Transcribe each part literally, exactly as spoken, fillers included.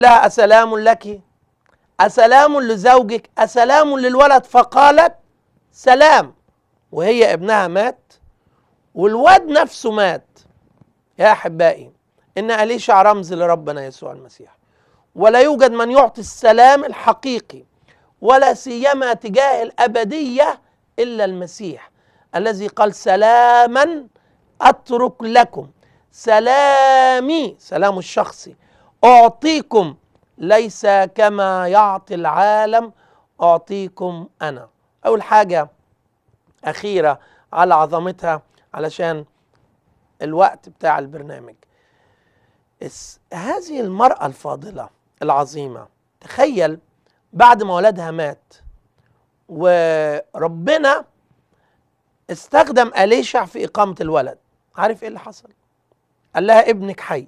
لا أسلام لك، أسلام لزوجك، أسلام للولد، فقالت سلام، وهي ابنها مات والواد نفسه مات. يا أحبائي، إن أليشع رمز لربنا يسوع المسيح، ولا يوجد من يعطي السلام الحقيقي ولا سيما تجاه الأبدية إلا المسيح الذي قال سلاما أترك لكم، سلامي، سلام الشخصي، أعطيكم، ليس كما يعطي العالم أعطيكم أنا. أول حاجة أخيرة على عظمتها علشان الوقت بتاع البرنامج، هذه المرأة الفاضلة العظيمة، تخيل بعد ما ولدها مات وربنا استخدم أليشع في إقامة الولد، عارف إيه اللي حصل؟ قال لها ابنك حي.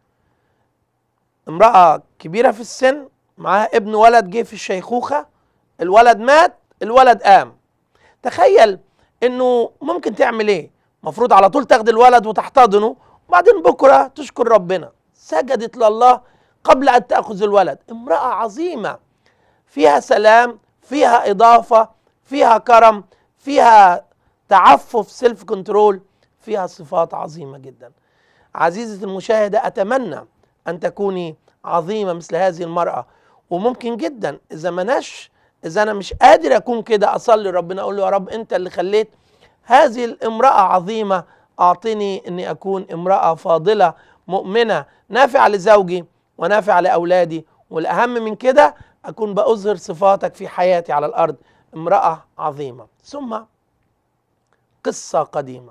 امرأة كبيرة في السن معاها ابن ولد جه في الشيخوخة، الولد مات، الولد قام. تخيل إنه ممكن تعمل إيه؟ مفروض على طول تاخد الولد وتحتضنه وبعدين بكرة تشكر ربنا. سجدت لله قبل أن تأخذ الولد. امرأة عظيمة فيها سلام، فيها إضافة، فيها كرم، فيها تعفف، سيلف كنترول، فيها صفات عظيمة جدا. عزيزتي المشاهدة، أتمنى أن تكوني عظيمة مثل هذه المرأة. وممكن جدا إذا مناش إذا أنا مش قادر أكون كده، أصلي ربنا أقول له يا رب أنت اللي خليت هذه الامرأة عظيمة، أعطني أني أكون امرأة فاضلة مؤمنة نافعة لزوجي ونافعة لأولادي، والأهم من كده أكون بأظهر صفاتك في حياتي على الأرض، امرأة عظيمة. ثم قصة قديمة،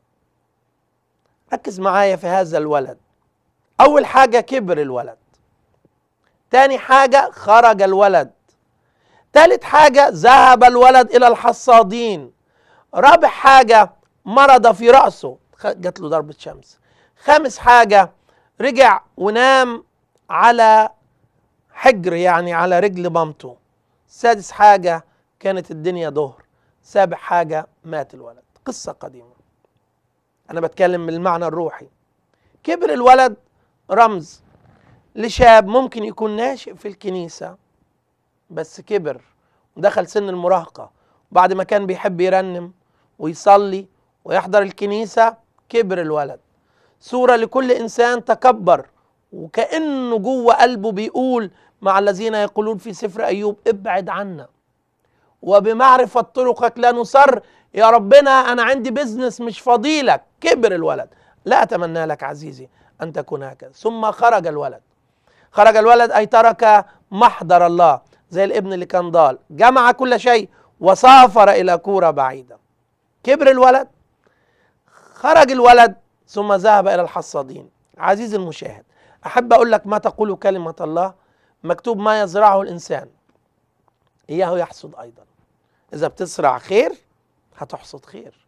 ركز معايا في هذا الولد. أول حاجة كبر الولد، تاني حاجة خرج الولد، تالت حاجة ذهب الولد إلى الحصادين، رابع حاجة مرض في رأسه جات له ضربة شمس، خامس حاجة رجع ونام على حجر يعني على رجل مامته، سادس حاجة كانت الدنيا ظهر، سابع حاجة مات الولد. قصة قديمة، أنا بتكلم بالمعنى الروحي. كبر الولد رمز لشاب ممكن يكون ناشئ في الكنيسة بس كبر ودخل سن المراهقة، بعد ما كان بيحب يرنم ويصلي ويحضر الكنيسة كبر الولد. صورة لكل إنسان تكبر وكأنه جوه قلبه بيقول مع الذين يقولون في سفر أيوب ابعد عنا وبمعرفة طرقك لا نصر، يا ربنا أنا عندي بزنس مش فضيلك. كبر الولد. لا أتمنى لك عزيزي أن تكون هكذا. ثم خرج الولد، خرج الولد أي ترك محضر الله زي الابن اللي كان ضال، جمع كل شيء وسافر إلى كورة بعيدة. كبر الولد، خرج الولد، ثم ذهب إلى الحصادين. عزيزي المشاهد، أحب أقول لك ما تقول كلمة الله، مكتوب ما يزرعه الإنسان إياه يحصد أيضا. إذا بتزرع خير هتحصد خير.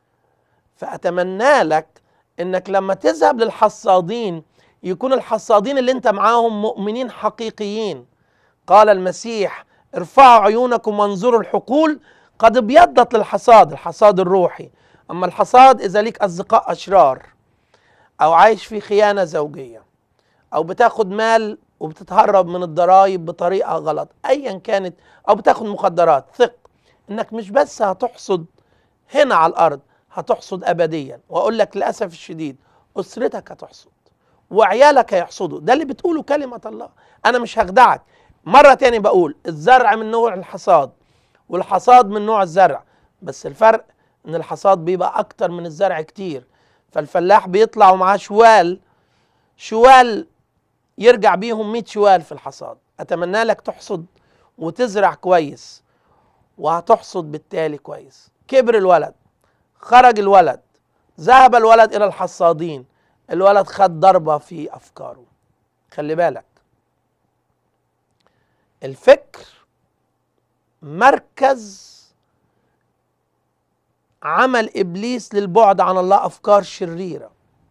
فأتمنى لك إنك لما تذهب للحصادين يكون الحصادين اللي انت معاهم مؤمنين حقيقيين. قال المسيح ارفعوا عيونكم وانظروا الحقول قد ابيضت للحصاد، الحصاد الروحي. أما الحصاد إذا ليك أصدقاء أشرار أو عايش في خيانة زوجية أو بتاخد مال وبتتهرب من الضرائب بطريقة غلط أيا كانت، أو بتاخد مخدرات، ثق إنك مش بس هتحصد هنا على الأرض، هتحصد أبديا. وأقول لك للأسف الشديد أسرتك هتحصد وعيالك هيحصدوا. ده اللي بتقوله كلمة الله. أنا مش هخدعك. مرة تاني بقول الزرع من نوع الحصاد والحصاد من نوع الزرع، بس الفرق إن الحصاد بيبقى أكتر من الزرع كتير. فالفلاح بيطلع ومعاه شوال شوال يرجع بيهم مئة شوال في الحصاد. أتمنى لك تحصد وتزرع كويس وهتحصد بالتالي كويس. كبر الولد، خرج الولد، ذهب الولد إلى الحصادين. الولد خد ضربة في أفكاره. خلي بالك، الفكر مركز عمل إبليس للبعد عن الله، أفكار شريرة.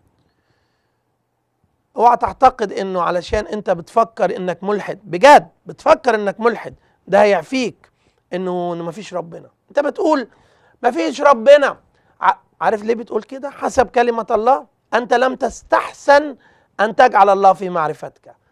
اوعى تعتقد انه علشان انت بتفكر انك ملحد، بجد بتفكر انك ملحد، ده هيعفيك انه ما فيش ربنا. انت بتقول ما فيش ربنا، عارف ليه بتقول كده؟ حسب كلمة الله، انت لم تستحسن ان تجعل الله في معرفتك.